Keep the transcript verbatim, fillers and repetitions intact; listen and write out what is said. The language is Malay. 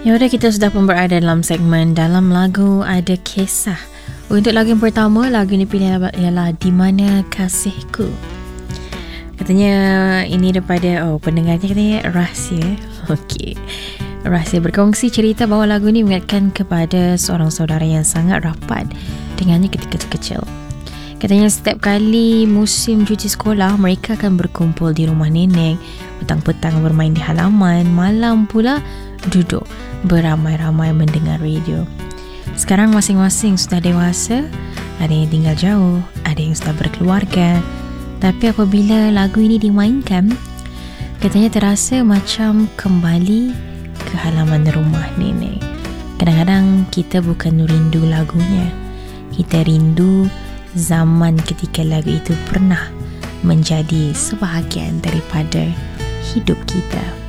Ya udah, kita sudah pun berada dalam segmen Dalam Lagu Ada Kisah. Untuk lagu yang pertama, lagu ini pilihan ialah Di Mana Kasihku. Katanya ini daripada oh pendengarnya katanya rahsia. Okey. Rahsia berkongsi cerita bahawa lagu ini mengingatkan kepada seorang saudara yang sangat rapat dengannya ketika kecil. Katanya setiap kali musim cuti sekolah, mereka akan berkumpul di rumah nenek, petang-petang bermain di halaman, malam pula duduk beramai-ramai mendengar radio. Sekarang masing-masing sudah dewasa, ada yang tinggal jauh, ada yang sudah berkeluarga. Tapi apabila lagu ini dimainkan, katanya terasa macam kembali ke halaman rumah nenek. Kadang-kadang kita bukan rindu lagunya, kita rindu zaman ketika lagu itu pernah menjadi sebahagian daripada hidup kita.